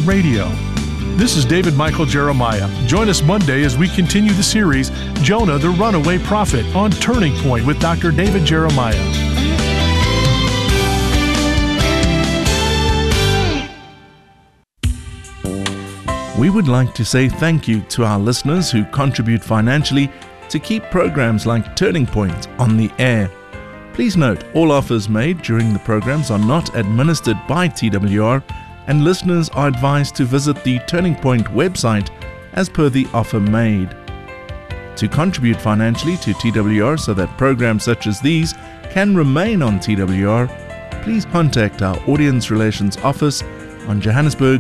Radio. This is David Michael Jeremiah. Join us Monday as we continue the series, Jonah the Runaway Prophet, on Turning Point with Dr. David Jeremiah. We would like to say thank you to our listeners who contribute financially to keep programs like Turning Point on the air. Please note, all offers made during the programs are not administered by TWR, and listeners are advised to visit the Turning Point website as per the offer made. To contribute financially to TWR so that programs such as these can remain on TWR, please contact our Audience Relations Office on Johannesburg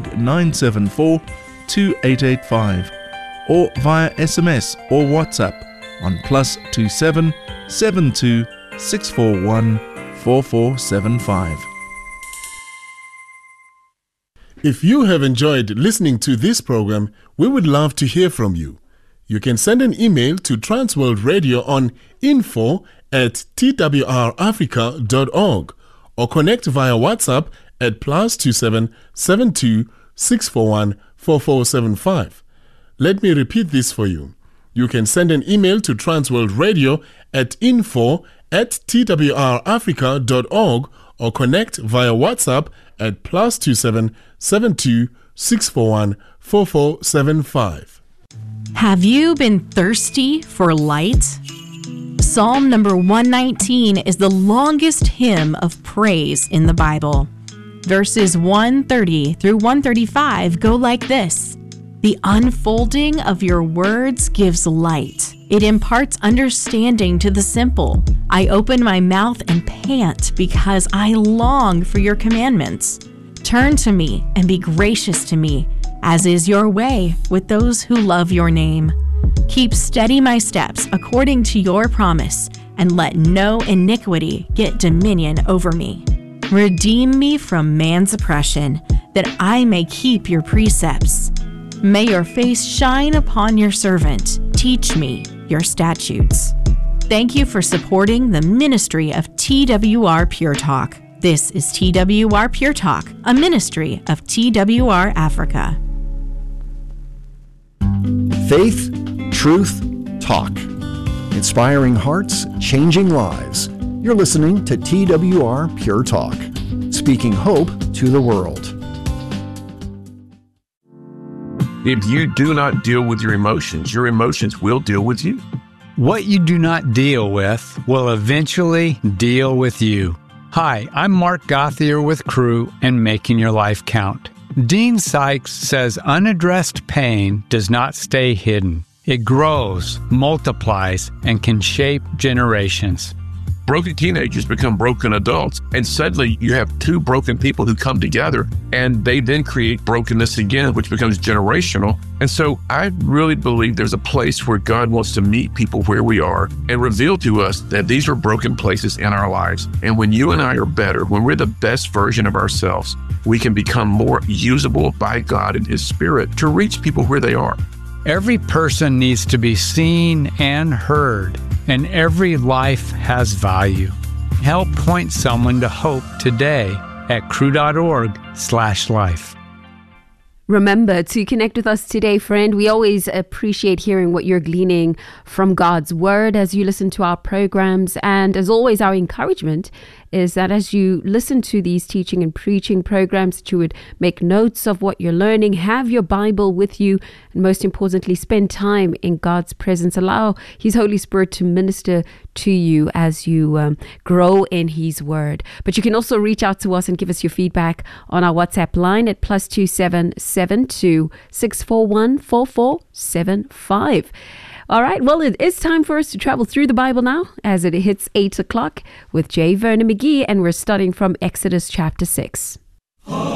974-2885 or via SMS or WhatsApp on +27 72 641 4475. If you have enjoyed listening to this program, we would love to hear from you. You can send an email to Transworld Radio on info@twrafrica.org or connect via WhatsApp at +27 72 641 4475. Let me repeat this for you. You can send an email to Transworld Radio at info@twrafrica.org or connect via WhatsApp at +27 72 641 4475. Have you been thirsty for light? Psalm number 119 is the longest hymn of praise in the Bible. Verses 130 through 135 go like this. The unfolding of your words gives light. It imparts understanding to the simple. I open my mouth and pant because I long for your commandments. Turn to me and be gracious to me, as is your way with those who love your name. Keep steady my steps according to your promise, and let no iniquity get dominion over me. Redeem me from man's oppression, that I may keep your precepts. May your face shine upon your servant. Teach me your statutes. Thank you for supporting the ministry of TWR Pure Talk. This is TWR Pure Talk, a ministry of TWR Africa. Faith, truth, talk. Inspiring hearts, changing lives. You're listening to TWR Pure Talk, speaking hope to the world. If you do not deal with your emotions will deal with you. What you do not deal with will eventually deal with you. Hi, I'm Mark Gauthier with Crew and Making Your Life Count. Dean Sykes says unaddressed pain does not stay hidden. It grows, multiplies, and can shape generations. Broken teenagers become broken adults, and suddenly you have two broken people who come together, and they then create brokenness again, which becomes generational. And so I really believe there's a place where God wants to meet people where we are and reveal to us that these are broken places in our lives. And when you and I are better, when we're the best version of ourselves, we can become more usable by God and His Spirit to reach people where they are. Every person needs to be seen and heard, and every life has value. Help point someone to hope today at crew.org/life. Remember to connect with us today, friend. We always appreciate hearing what you're gleaning from God's Word as you listen to our programs. And as always, our encouragement is that as you listen to these teaching and preaching programs, that you would make notes of what you're learning, have your Bible with you, and most importantly, spend time in God's presence. Allow His Holy Spirit to minister to you as you grow in His Word. But you can also reach out to us and give us your feedback on our WhatsApp line at +27 72 641 4475. All right, well, it is time for us to travel through the Bible now as it hits 8 o'clock with J. Vernon McGee, and we're starting from Exodus chapter 6.